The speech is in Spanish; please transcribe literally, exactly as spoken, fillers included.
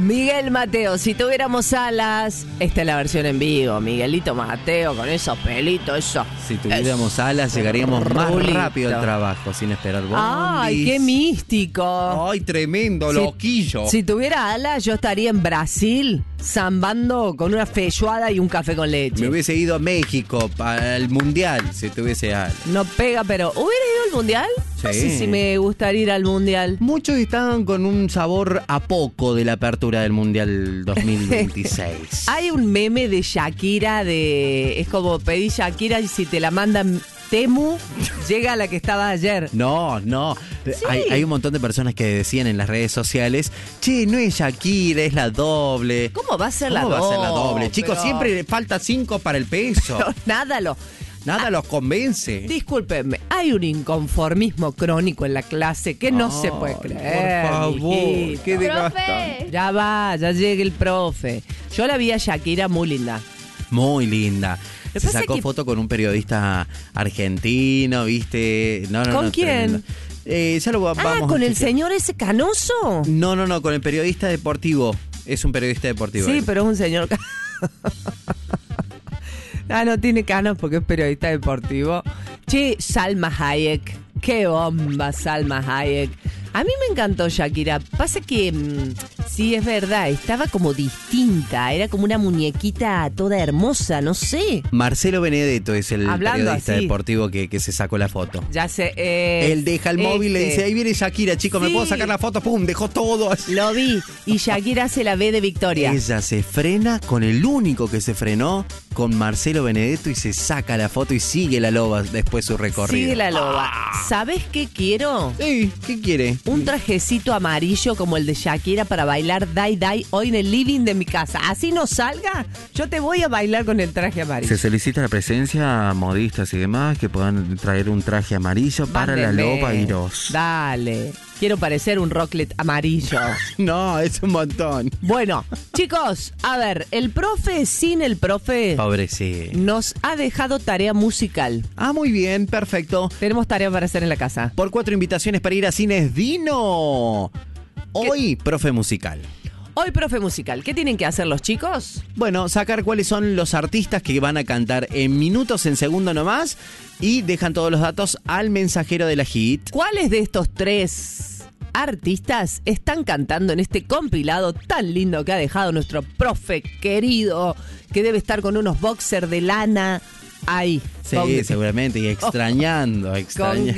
Miguel Mateo, si tuviéramos alas, esta es la versión en vivo. Miguelito Mateo con esos pelitos, eso. Si tuviéramos alas, llegaríamos más Rulito. rápido al trabajo, sin esperar bondis. ¡Ay, qué místico! ¡Ay, tremendo, Si- loquillo! Si tuviera alas, yo estaría en Brasil zambando con una feijoada y un café con leche. Me hubiese ido a México para el Mundial, si tuviese alas. No pega, pero ¿hubiera ido al Mundial? No Sí. sé si me gustaría ir al Mundial. Muchos estaban con un sabor a poco de la apertura del Mundial dos mil veintiséis. Hay un meme de Shakira de... Es como pedí Shakira y si te la mandan Temu, llega a la que estaba ayer. No, no. Sí. Hay, hay un montón de personas que decían en las redes sociales, che, no es Shakira, es la doble. ¿Cómo va a ser la ¿Cómo va doble? a ser la doble? Chicos, Pero- siempre le falta cinco para el peso. pero nada lo... Nada los convence. Discúlpenme, hay un inconformismo crónico en la clase que no Ay, se puede creer. Por favor, mijito. qué desgastante. ¡Profe! Ya va, ya llega el profe. Yo la vi a Shakira muy linda. Muy linda. que Se pasa sacó es que- foto con un periodista argentino, ¿viste? No, no, ¿Con no, quién? tremendo. Eh, ya lo va- Ah, vamos ¿con a el chequear. señor ese canoso? No, no, no, con el periodista deportivo. Es un periodista deportivo. Sí, él. pero es un señor... ca- ah, no tiene canas porque es periodista deportivo. Che, Salma Hayek. Qué bomba, Salma Hayek. A mí me encantó Shakira. Pasa que, mm, sí, es verdad, estaba como distinta. Era como una muñequita toda hermosa, no sé. Marcelo Benedetto es el Hablando periodista así. deportivo que, que se sacó la foto. Ya sé. eh, Él deja el móvil y le este. dice, ahí viene Shakira, chicos, ¿me Sí. puedo sacar la foto? ¡Pum! Dejó todo así. Lo vi. Y Shakira se la ve de Victoria. Ella se frena con el único que se frenó, con Marcelo Benedetto, y se saca la foto y sigue la loba después su recorrido. Sigue la loba. ¿Sabes qué quiero? Sí, ¿qué quiere? Un trajecito amarillo como el de Shakira para bailar Dai Dai hoy en el living de mi casa. Así no salga, yo te voy a bailar con el traje amarillo. Se solicita la presencia a modistas y demás que puedan traer un traje amarillo para la Mándenme. loba Iros. Dale. Quiero parecer un rocklet amarillo. No, es un montón. Bueno, chicos, a ver, el profe sin el profe Pobre sí. nos ha dejado tarea musical. Ah, muy bien, perfecto. Tenemos tarea para hacer en la casa. Por cuatro invitaciones para ir a Cines Dino. Hoy, profe musical. Hoy, profe musical, ¿qué tienen que hacer los chicos? Bueno, sacar cuáles son los artistas que van a cantar en minutos, en segundo nomás, y dejan todos los datos al mensajero de la hit. ¿Cuáles de estos tres artistas están cantando en este compilado tan lindo que ha dejado nuestro profe querido, que debe estar con unos boxers de lana ahí? Sí, Con- seguramente, y extrañando, extrañando.